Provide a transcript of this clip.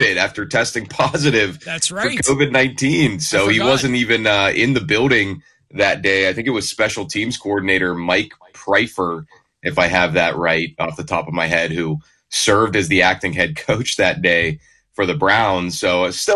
it after testing positive That's for right. COVID-19. So he wasn't even in the building that day. I think it was special teams coordinator Mike Pryfer, if I have that right off the top of my head, who served as the acting head coach that day for the Browns. So still